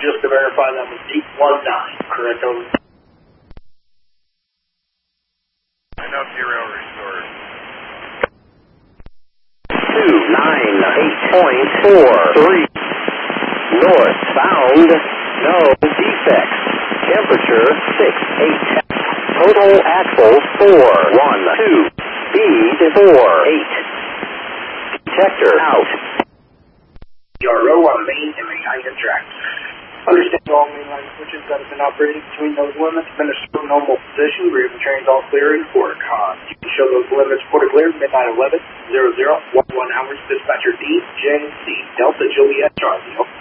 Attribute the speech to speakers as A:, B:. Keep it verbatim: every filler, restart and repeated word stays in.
A: just to verify that was eight one nine, correct, over?
B: I know T-Rail restored.
C: two nine eight point four three. Northbound, no defects. Temperature six eight. Total axle four one two. Speed four eight. Detector out.
A: D R O on main and main item track. Understand all mainline switches that have been operating between those limits have been in a normal position. Rear of the train's all clear and quarter con. You can show those limits quarter clear, midnight eleven, zero zero, one one hours, dispatcher D, J C, Delta Juliet Charlie.